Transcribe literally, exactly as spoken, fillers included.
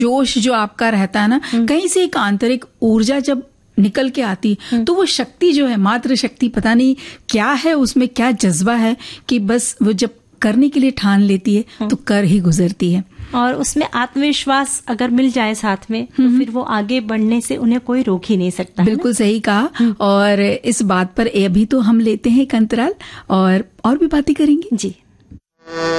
जोश जो आपका रहता है ना, कहीं से एक आंतरिक ऊर्जा जब निकल के आती, तो वो शक्ति जो है, मातृ शक्ति, पता नहीं क्या है उसमें, क्या जज्बा है कि बस वो जब करने के लिए ठान लेती है तो कर ही गुजरती है। और उसमें आत्मविश्वास अगर मिल जाए साथ में, तो फिर वो आगे बढ़ने से उन्हें कोई रोक ही नहीं सकता। बिल्कुल सही कहा। और इस बात पर अभी तो हम लेते हैं एक अंतराल और और भी बातें करेंगे जी।